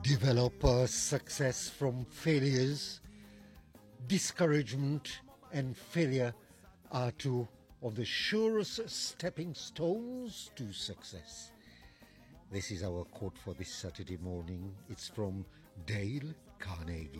develop success from failures. Discouragement and failure are two of the surest stepping stones to success. This is our quote for this Saturday morning. It's from Dale Carnegie.